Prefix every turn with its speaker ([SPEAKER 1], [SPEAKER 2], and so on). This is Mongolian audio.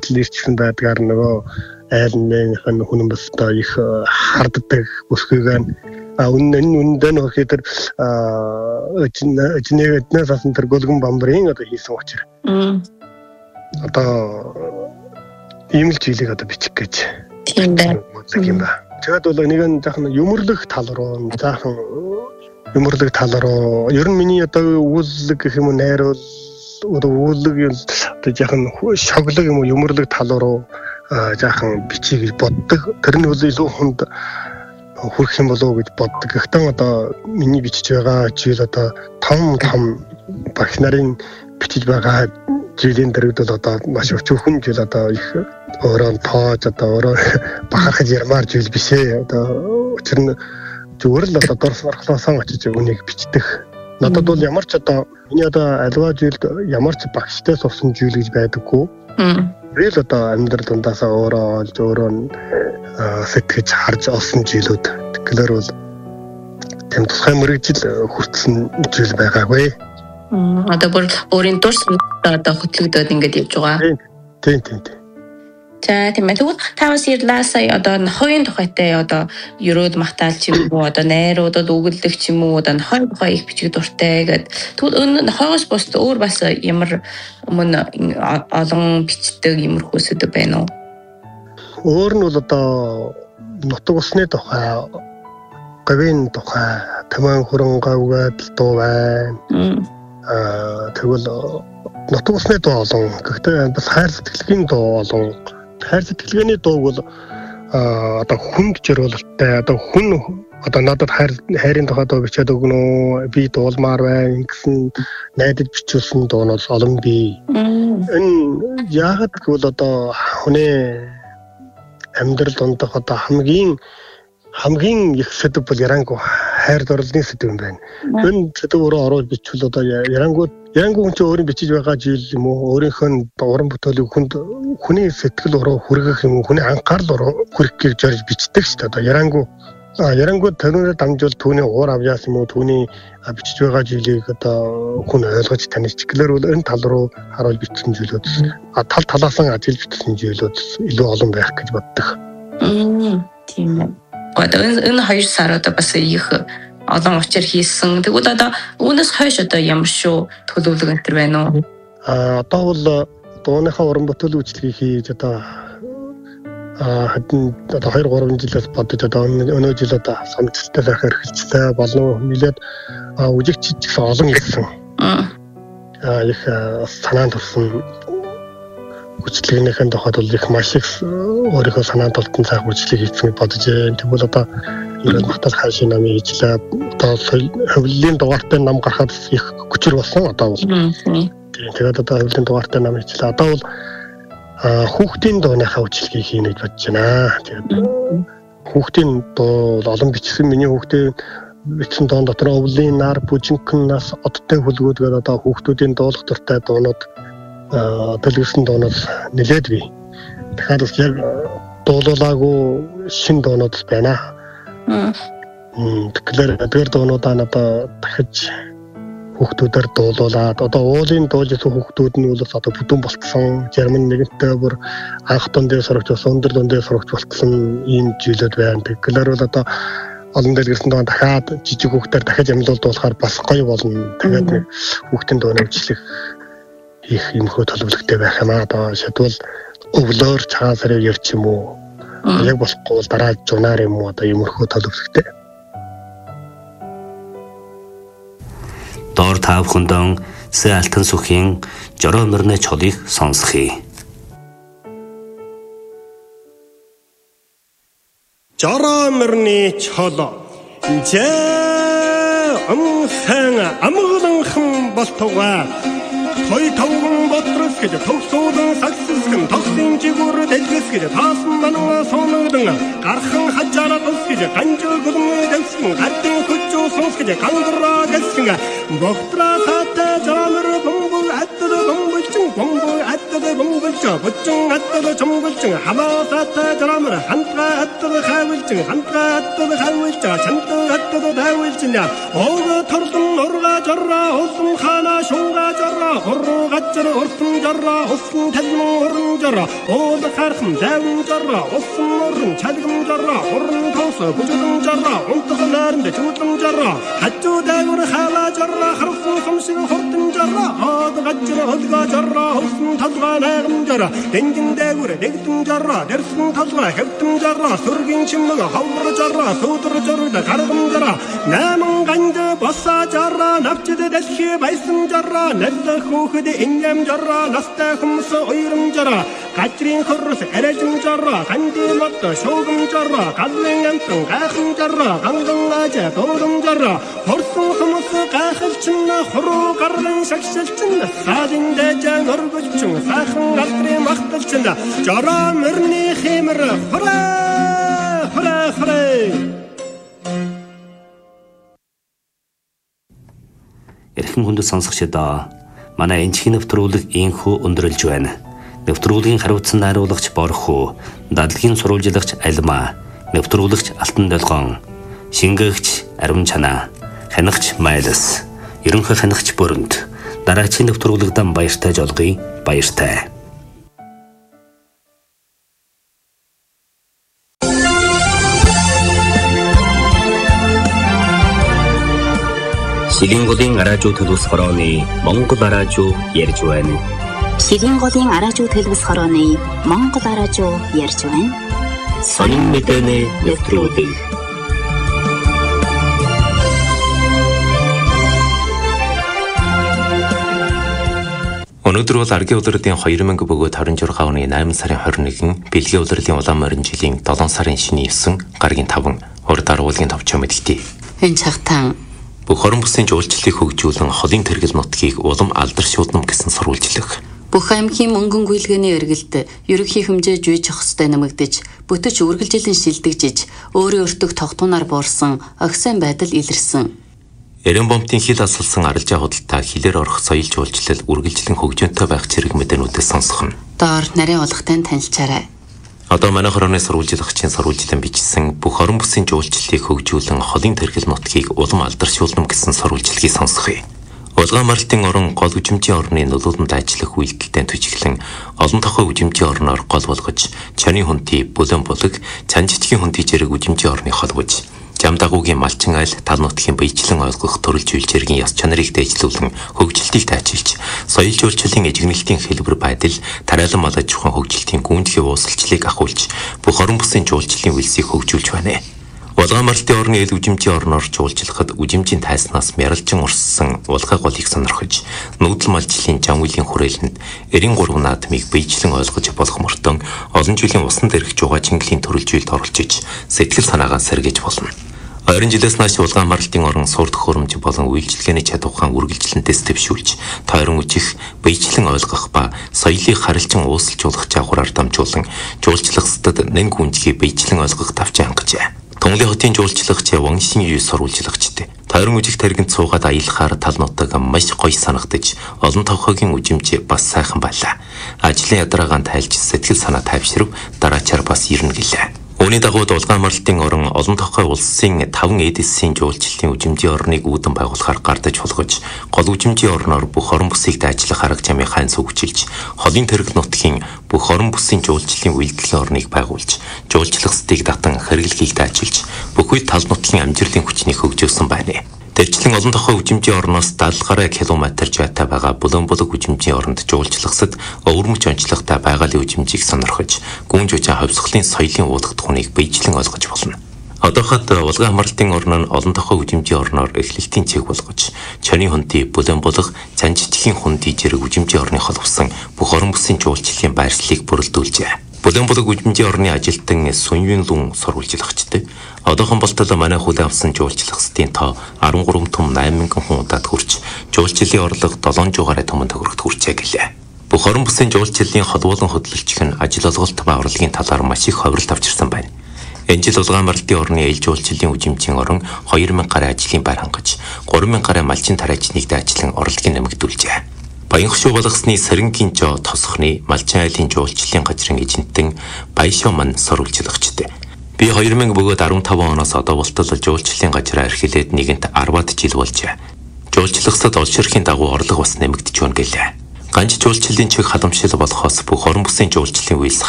[SPEAKER 1] хүртэл ирчихсэн байдгаар нөгөө айлнных нь хүн босдоо их харддаг бүсгүйгэн үнэндээ нөгөө хэдэр эднээс асан тэр гөлгөн бамбрын одоо хийсэн учраас одоо ийм л жилиг одоо бичих гэж
[SPEAKER 2] тийм байна.
[SPEAKER 1] Тэгээд бол нэг нь жоохон юмрлах тал руу ер нь миний одоо үүлэг гэх юм уу найруул үүлэг одоо жоохон шоглог юм уу юмрлаг тал руу жоохон бичиг гэж боддог. Тэр нь бол илүү хүнд хүрэх юм болов уу гэж боддог. Гэхдээ одоо миний бичиж байгаа жил одоо том багш нарын бичиж байгаа жилийн дэргэд бол одоо маш өчүүхэн жил одоо их өөрөө тоож одоо өөрөө бахархаж ярмаар жил бишээ. Одоо учир нь зүгээр л одоо дорс мархлаасан очиж үнийг бичдэг. Надад бол ямар ч одоо миний одоо альва жилд ямар ч багштай сувсан жил гэж байдаггүй. Тэгэл одоо амьдрал дундаасаа өөрөө олж өөрөө сэтгэж харж олсон жилүүд. Тэгэхээр бол тэм тусгай мэрэгжил хүртсэн жил байгаагүй.
[SPEAKER 2] Одоо бүр өөрийн дурс одоо хөтлөгдөд ингэж явж байгаа.
[SPEAKER 1] Тийм.
[SPEAKER 2] За тийм ээ. Тэгвэл тавас ирлаасаа одоо нохойн тухайтай одоо ерөөд махтаал ч юм уу одоо найруудад өгөлдөг ч юм уу одоо нохойн тухай их бичиг дуртай гэд. Тэгвэл нохойгоос бус өөр бас ямар өмнө олон бичдэг юмрхүү сэдв байна уу?
[SPEAKER 1] Өөр нь бол одоо нутаг усны тухай, говийн тухай, таман хөрөн гавгаад дуу байна. Тэгвэл нутаг усны дуу олон. Гэхдээ бас хайр сэтгэлгийн дуу олон. Хайр сэтгэлгээний дууг бол одоо хүнд жирүүлэлттэй одоо хүн одоо надад хайрын тухай дуу бичээд өгнө би дуулмаар байна гэсэн найдаж бичүүлсэн дуунууд олон бий. Энэ яагаад гэвэл одоо хүний амьдрал дондох одоо хамгийн их сэдв бол ярангуй хайр дурлалын сэдв юм байна. Энэ сэдв өөрөө оруулж бичвэл одоо ярангуй хүн чинь өөрийн бичиж байгаа жил юм уу өөрийнхөө уран бүтээлийг хүний сэтгэл рүү хүргэх юм уу хүний анхаарал руу хүргэхийг зорж бичдэг шүү дээ. Одоо ярангуй тэрүүнээ дамжуул түүний уур авьяас юм уу түүний бичиж байгаа жилийг одоо хүн ойлгож таних чиглэлээр бол энэ тал руу харуулж бичсэн жилүүд талаасан ажил бичсэн жилүүд илүү олон байх гэж боддог.
[SPEAKER 2] Тийм ээ. Одоо энэ 2 сар одоо бас их олон учир хийсэн. Тэгвэл одоо үүнээс хойш одоо ямар шүү төлөвлөгөө энэ төр байна уу?
[SPEAKER 1] Одоо бол дууныхаа уран бүтээл үйлчлэгийг хийж одоо хэдэн одоо 2-3 жилээс бодож одоо өнөө жил одоо самжилттай байх хэрэгцээ болов нэлээд үжигч гэсэн олон ирсэн. Их санаанд төрсэн үйлчлэгнийхэн тухайд бол их маш их өөрийнхөө санаанд толтон цаах үйлчлэг хийсэн бодож байна. Тэгвэл одоо ерөнхийдөө махтал хаашийн намын хийжлээ. Одоо хөвлийн дугаартай нам гарахад их хүчээр болсон одоо бол. Тэгээд одоо хөвлийн дугаартай нам хийжлээ. Одоо бол хүүхдийн дууныхаа үйлчлэгийг хийнэ гэж бодож байна. Тэгээд хүүхдийн дуу олон бичсэн миний хүүхдийн бичсэн дуун дотор өвлийн нар бүжинхэн нас одтой хөлгүүд гэдэг одоо хүүхдүүдийн дуулах дуртай дуунууд төлөвлөсөн дуунууд нэлээд бий. Тэгэхээр бас яг дуулуулаагүй шин дуунууд байна. Тэгэхээр эдгээр дуунуудаа одоо дахиж хүүхдүүдээр дуулуулаад одоо уулын дуулж ирсэн хүүхдүүд нь бол одоо бүдүүн болтсон Герман нэгэнтээ бүр анх дундээ сурагч болсон өндөр дундээ сурагч болсон ийм жилүүд байна. Тэгэхээр бол одоо олон дэлгэрсэн доо дахиад жижиг хүүхдээр дахиж амьлуулдуулахаар бас гоё болно. Тэгээд нэг хүүхдийн дууны үйлчлэх их юм хөө төлөвлөгтэй байх юм аа. Одоо шатвал өвлөөр цагаан сарын ярьч юм уу? Яг болохгүй бол дараа жунаар юм уу? Одоо иймэрхүү төлөвлөгтэй.
[SPEAKER 3] Доор тав хүндэн Сэ алтан сүхийн жороо мөрнө чолыг сонсхий.
[SPEAKER 1] Жороо мөрний чолоо жээ амхан амгаланхан болтугаа той тавган бодрос гэж төгсөөдөн сагсэлгэн тогсын жигүүр дэлгэс гэж таасан манаа соногдон гархан хажаараа тус гэж ганжуулгын дэвсэн гартын хүчөө сонс гэж гандраа дэвсэн бохтраа сатаа жамэр бомбол аттад бомболч бомбол аттад бомболч 고증 핫도그 점굴증 하마사타 저라면 한가 핫도그 가물증 한가 핫도그 가물증 잔뜩 핫도그 다물증이야 오그 털숨 오르가 저라 오숨 하나 쇼가 저라 오르가 저라 오숨 저라 오숨 탈문 오른 저라 오드 가르흠 대웅 저라 오숨 오른 자리금 저라 오른 통수 구주등 저라 온떡 나른데 주등 저라 핫주 대우르 하나 저라 하루숨 숨쉬고 호르등 저라 오드 가저라 어디가 저라 오숨 타두가 내금 저라 댕긴 대구래 내기등 저라 내르숨 타두가 heb등 저라 소르긴 침무가 하우르 저라 소드르 저르다 가르금 저라 남은 간드 버사 저라 납치드 대시 발승 저라 넷다 호흐드 인념 저라 나스타 흠스 오이름 저라 가트린 코르스 에레중 저라 간디 멋도 쇼금 저라 갈랭암등 가흠 저라 강등아자 도름 저라 horsun humusu kahılçınla horu karın şakşılçınla sadin decan orguççun sakın kaltri mahtılçınla jara mürni химэр хураа хураа хураа
[SPEAKER 3] Эрхэм хүндэт сонсогчдоо манай энчгийн нэвтрүүлэг инхүү өндөрлж байна. Нэвтрүүлгийн хариуцсан найруулагч Борхуу, дадлгийн сурвалжлагч Алмаа, нэвтрүүлэгч Алтан Долгоон, шингээгч Ариун Чанаа, хянагч Майлас, ерөнхий хянагч Бүрөнд дараагийн нэвтрүүлэгдэн баяртай жолгоё. Баяртай. Шилинголын араажуу төлөвс хорооны Монгол араажуу ярьж байна.
[SPEAKER 4] Шилинголын араажуу төлөвс хорооны Монгол араажуу ярьж байна.
[SPEAKER 3] Сонин мэдээний нэвтрүүлэг. Өнөөдөр бол аргийн улирлын 2026 оны 8 сарын 21-нд бэлгийн улирлын улаан морин жилийн 7 сарын шинэ 9 гаргийн 5 урд аргуулгын товчоо мэдгтээ.
[SPEAKER 4] Энэ цагтаан
[SPEAKER 3] бүх орон бүсийн жуулчлалыг хөгжүүлэн холын тэргэл нутгийг улам алдаршуулна гэсэн сурвалжлах.
[SPEAKER 4] бүх аймгийн мөнгөн гүйлгээний эргэлд ерөнхий хэмжээ жүйж ах хөстэй нэмэгдэж, бүтэж үргэлжилэн шилдэгжиж, өөрийн өртөг тогтунаар буурсан огсайн байдал илэрсэн.
[SPEAKER 3] Эрен бомтын хил асалсан арилжаа худалдаа хилээр орох соёл жуулчлал үргэлжлэн хөгжөөнтэй байх зэрэг мэдээнүүдээс сонсох нь.
[SPEAKER 4] Доор нарийн улгатай танилцаарай.
[SPEAKER 3] Одоо манай хорооны сурвалжлагчийн сурвалжлан бичсэн бүх орон бүсийн жуулчлалыг хөгжүүлэн холын тэргэл нутгийг улам алдаршуулна гэсэн сурвалжлагыг сонсгоё. Улгаанмаралтын орон гол үжимжийн орны нөлөөлөнд ажиллах үйлдэлтэй төжиглэн олон тохой үжимжийн орноор гол болгож, чаны хүнти, бүлэн булаг, цан жижигхэн хүнти зэрэг үжимжийн орныг холбож, Жамдагуугийн малчин айл тал нутгийн биечлэн ойлгох төрөл зүйлчиргийн яс чанарыг дэвшлүүлэн хөгжилтийг тайчилж, соёл жуулчлалын эжигнэлтийн хэлбэр байдал, тариалан мал аж ахуйн хөгжилтийн гүйндэхий уусалчлалыг ахуулж, бүх орон бүсийн жуулчлалын үйлсийг хөгжүүлж байна. Улгаанмаралтын орны эл үжимжийн орноор жуулчлахад үжимжийн тайснаас мяралжин урссан улгай голыг сонирхож, нүүдэл малчлалын жан үеийн хүрээлэнд 93 наадмыг биечлэн ойлгож болох мөртөө олон жилийн усан дэрх жугаа чингэлийн төрөл зүйлд оролцож, сэтгэл санаагаа сэргээж болно. 20 жилээс нааш улгаанмаралтын орон сурд хөрөмж болон үйлчилгээний чадвархан үргэлжлэнтэйс дэвшүүлж, тойрон үжих, биечлэн ойлгох ба соёлыг харилцан уусалжуулах чадвараар дамжуулан жуулчлахстад нэн гүнжгийг биечлэн ойлгох давчаа хангажээ. Тонглын хотын жуулчлагч Ваншин юу сурвалжлагчтэй. Тойрон үжих тэргэнд суугаад аялахаар тал нутаг маш гоё санагдаж, олон тохойгийн үжимж бас сайхан байлаа. Ажлын ядараагаан тайлж сэтгэл санаа тайвширв, дараачаар бас ирнэ гэлээ. Үүний дагуу улгаанмаралтын орон олон тохой улсын 5 эдисийн жуулчлалын үжимжийн орныг үүдэн байгуулахаар гардаж хулгаж, гол үжимжийн орноор бүх орон бүсийг дайчлах арга замын хайн сүгжилж, холын тэрэг нутгийн бүх орон бүсийн жуулчлалын үйлдлийн орныг байгуулж, жуулчлахстыг татан хэрэглэхийг дайчилж, бүх үед тал нутгийн амжилтын хүчнийг хөгжүүлсэн байна. Тэрчлэн олон тохой үжимжийн орноос 70 гаруй километр зайтай байгаа Бүлэн булаг үжимжийн оронд жуулчлахсад өвөрмөч онцлогтой байгалийн үжимжийг сонирхож, гүнж үжийн ховсголын соёлын уудагдахууныг биечлэн ойлгож болно. Одооход улгаанмаралтын орн нь олон тохой үжимжийн орноор эхлэлтийн чиг болгож, чаны хүнти, бүлэн булаг, цан жижигхэн хүнти зэрэг үжимжийн орны холбосон бүх орон бүсийн жуулчлалын байршлыг бүрэлдүүлжээ. Бүлэн булаг үжимжийн орны ажилтан Сүнюн Лун сурвалжлагчтай. Одоохон болтол манай хүлээн авсан жуулчлахстын тоо 13 том 8000 хүн удаад хүрч, жуулчлалын орлого 700 гаруй томон төгрөгт хүрчээ гэлээ. Бүх орон бүсийн жуулчлалын холбоолон хөтлөлч нь ажил олголт ба орлогын талаар маш их ховролт авчирсан байна. Энэ жил улгаанмаралтын орны эл жуулчлалын үжимжийн орон 2000 гаруй ажлын байр хангаж, 3000 гаруй малчин тариачныг дайчлан орлогыг нэмэгдүүлжээ. Баянхшуу болгосны Сарингийн жоо тосхны Малчин айлын жуулчлалын газрын эжэнтэн Баяшоо мань сурвалжлагчтай. Би 2015 оноос одоо болтол жуулчлалын газраа эрхлээд нэгэнт 10-аад жил болжээ. Жуулчлагсад олж ирэхийн дагуу орлого бас нэмэгдэж байна гэлээ. Ганц жуулчлалын чиг халамжшил болохоос бүх орон бүсийн жуулчлалын үйлс